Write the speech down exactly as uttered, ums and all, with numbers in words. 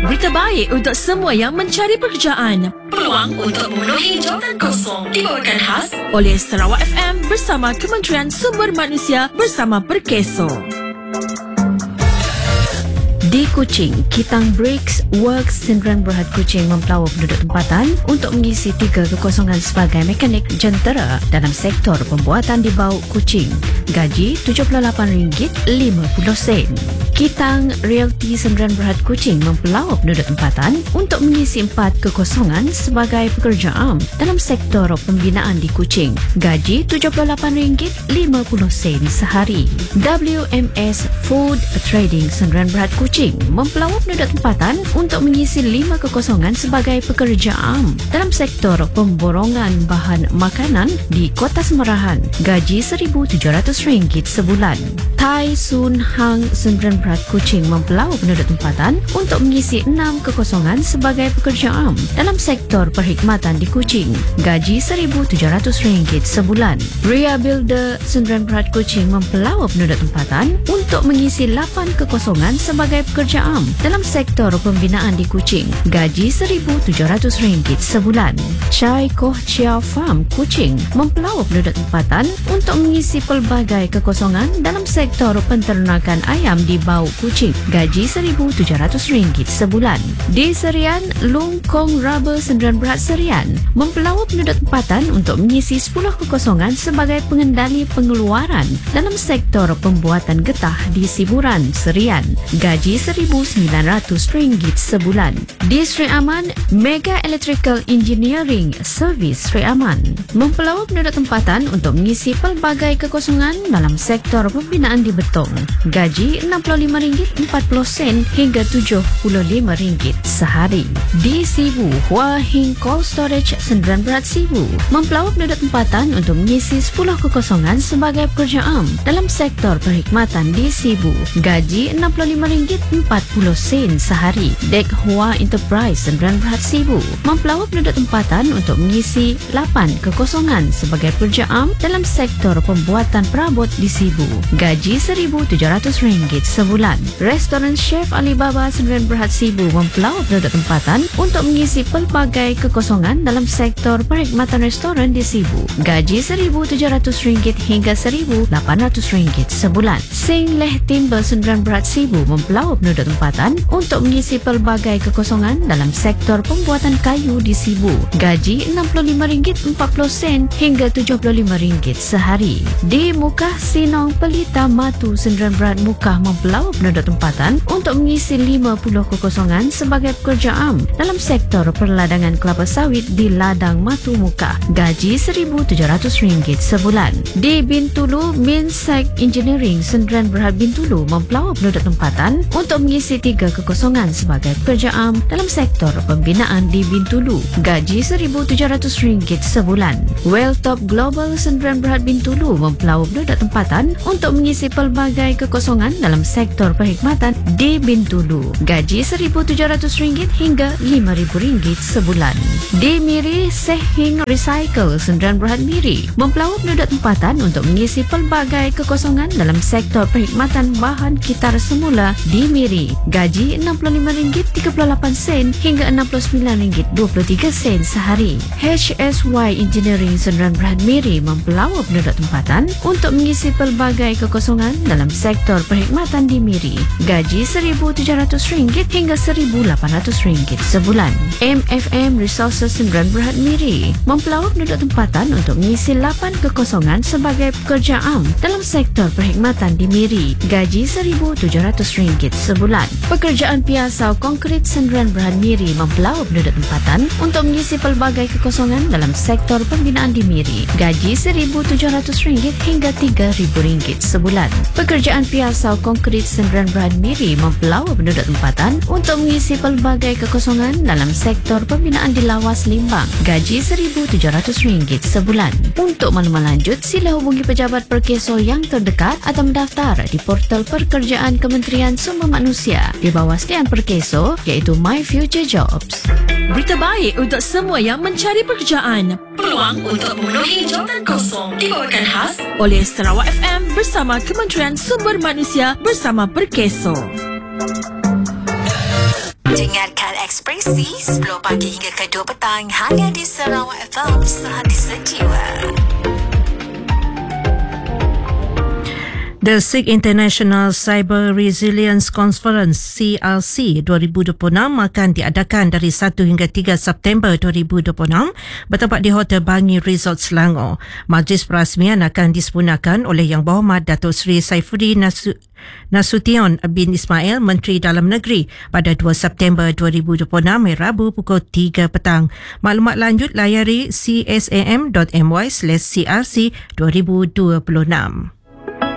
Berita baik untuk semua yang mencari pekerjaan. Peluang untuk memenuhi jawatan kosong dibawakan khas oleh Sarawak F M bersama Kementerian Sumber Manusia bersama Perkeso. Di Kuching, Kitang Bricks Works Sdn Bhd Kuching mempelawa penduduk tempatan untuk mengisi tiga kekosongan sebagai mekanik jentera dalam sektor pembuatan di Bau Kuching. Gaji tujuh puluh lapan ringgit lima puluh sen. Kitang Realty Sdn Bhd Kuching mempelawa penduduk tempatan untuk mengisi empat kekosongan sebagai pekerja am dalam sektor pembinaan di Kuching. Gaji tujuh puluh lapan ringgit lima puluh sen sehari. W M S Food Trading Sdn Bhd Kuching mempelawa penduduk tempatan untuk mengisi lima kekosongan sebagai pekerja am dalam sektor pemborongan bahan makanan di Kota Semerahan. Gaji seribu tujuh ratus ringgit sebulan. Tai Sun Hang Sdn Bhd Kuching mempelawa penduduk tempatan untuk mengisi enam kekosongan sebagai pekerja am dalam sektor perkhidmatan di Kuching. Gaji seribu tujuh ratus ringgit sebulan. Ria Builder Sdn Bhd Kuching mempelawa penduduk tempatan untuk mengisi lapan kekosongan sebagai pekerja am dalam sektor pembinaan di Kuching. Gaji seribu tujuh ratus ringgit sebulan. Chai Koh Chia Farm Kuching mempelawa penduduk tempatan untuk mengisi pelbagai kekosongan dalam sektor penternakan ayam di Bau Kuching. Gaji seribu tujuh ratus ringgit sebulan. Di Serian, Lung Kong Rubber Sdn Bhd Serian mempelawa penduduk tempatan untuk mengisi sepuluh kekosongan sebagai pengendali pengeluaran dalam sektor pembuatan getah di Siburan, Serian. Gaji seribu sembilan ratus ringgit sebulan. Di Sri Aman, Mega Electrical Engineering Service Sri Aman mempelawa penduduk tempatan untuk mengisi pelbagai kekosongan dalam sektor pembinaan di Betong. Gaji enam puluh lima ringgit empat puluh sen hingga tujuh puluh lima ringgit sehari. Di Sibu, Hua Hing Cold Storage Sdn Bhd Sibu mempelawa penduduk tempatan untuk mengisi sepuluh kekosongan sebagai pekerja am dalam sektor perkhidmatan di Sibu. Gaji enam puluh lima ringgit empat puluh sen sehari. Dek Hua Enterprise Sdn Bhd Sibu mempelawa penduduk tempatan untuk mengisi lapan kekosongan sebagai pekerja am dalam sektor pembuatan perabot di Sibu. Gaji seribu tujuh ratus ringgit sebulan. Restoran Chef Alibaba Sdn Bhd Sibu mempelawa penduduk tempatan untuk mengisi pelbagai kekosongan dalam sektor perkhidmatan restoran di Sibu. Gaji seribu tujuh ratus ringgit hingga seribu lapan ratus ringgit sebulan. Sing Leh Timber Sdn Bhd Sibu mempelawa penduduk tempatan untuk mengisi pelbagai kekosongan dalam sektor pembuatan kayu di Sibu. Gaji enam puluh lima ringgit empat puluh sen hingga tujuh puluh lima ringgit sehari. Di Mukah Sinong Pelita Matu Sdn Bhd Mukah mempelawa penduduk tempatan untuk mengisi lima puluh kekosongan sebagai pekerja am dalam sektor perladangan kelapa sawit di Ladang Matu Mukah. Gaji seribu tujuh ratus ringgit sebulan. Di Bintulu, Minsek Engineering Sdn Bhd Bintulu mempelawa penduduk tempatan untuk mengisi tiga kekosongan sebagai pekerja am dalam sektor pembinaan di Bintulu. Gaji seribu tujuh ratus ringgit sebulan. Welltop Global Sdn Bhd Bintulu mempelawa penduduk tempatan untuk mengisi pelbagai kekosongan dalam sektor perkhidmatan di Bintulu. Gaji seribu tujuh ratus ringgit hingga lima ribu ringgit sebulan. Di Miri, Sehing Recycle Sdn Bhd Miri mempelawa penduduk tempatan untuk mengisi pelbagai kekosongan dalam sektor perkhidmatan bahan kitar semula di Miri. Gaji enam puluh lima ringgit tiga puluh lapan sen hingga enam puluh sembilan ringgit dua puluh tiga sen sehari. H S Y Engineering Sdn Bhd Miri mempelawa penduduk tempatan untuk mengisi pelbagai kekosongan dalam sektor perkhidmatan di Miri. Gaji seribu tujuh ratus ringgit hingga seribu lapan ratus ringgit sebulan. M F M Resources Sdn Bhd Miri mempelawa penduduk tempatan untuk mengisi lapan kekosongan sebagai pekerja am dalam sektor perkhidmatan di Miri. Gaji seribu tujuh ratus ringgit sebulan. Pekerjaan piasau konkrit Sdn Bhd Miri mempelawa penduduk tempatan untuk mengisi pelbagai kekosongan dalam sektor pembinaan di Miri. Gaji seribu tujuh ratus ringgit hingga tiga ribu ringgit sebulan. Pekerjaan piasau konkrit Sdn Bhd Miri mempelawa penduduk tempatan untuk mengisi pelbagai kekosongan dalam sektor pembinaan di Lawas Limbang. Gaji seribu tujuh ratus ringgit sebulan. Untuk maklumat lanjut, sila hubungi pejabat Perkeso yang terdekat atau mendaftar di portal pekerjaan Kementerian Sumber Manusia di bawah sediaan Perkeso iaitu My Future Jobs. Berita baik untuk semua yang mencari pekerjaan. Peluang untuk memenuhi jawatan kosong dibawakan khas oleh Sarawak F M bersama Kementerian Sumber Manusia bersama Perkeso. Dengarkan Ekspresi sepuluh pagi hingga ke dua petang hanya di Sarawak F M, sehati sejiwa. The S I G International Cyber Resilience Conference C R C dua ribu dua puluh enam akan diadakan dari satu hingga tiga September dua ribu dua puluh enam bertempat di Hotel Bangi Resort Selangor. Majlis perasmian akan disempurnakan oleh Yang Berhormat Datuk Seri Saifuddin Nasu- Nasution bin Ismail, Menteri Dalam Negeri pada dua September dua ribu dua puluh enam, Rabu pukul tiga petang. Maklumat lanjut layari c s a m dot m y slash c r c dua ribu dua puluh enam.